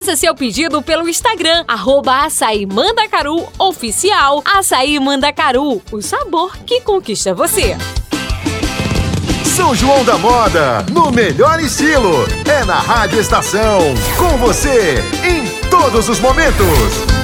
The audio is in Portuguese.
Faça seu pedido pelo Instagram, @açaimandacaruoficial. Açaí Mandacaru, o sabor que conquista você. São João da Moda, no melhor estilo. É na Rádio Estação, com você, em todos os momentos.